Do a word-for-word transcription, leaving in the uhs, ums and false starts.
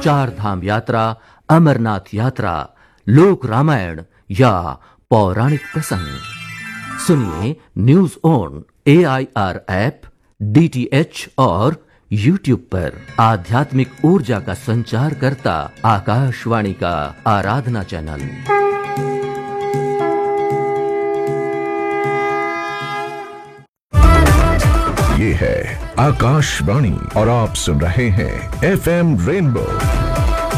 चार धाम यात्रा, अमरनाथ यात्रा, लोक रामायण या पौराणिक प्रसंग सुनिए news on A I R app, D T H और यूट्यूब पर। आध्यात्मिक ऊर्जा का संचार करता आकाशवाणी का आराधना चैनल। ये है आकाशवाणी और आप सुन रहे हैं एफ एम रेनबो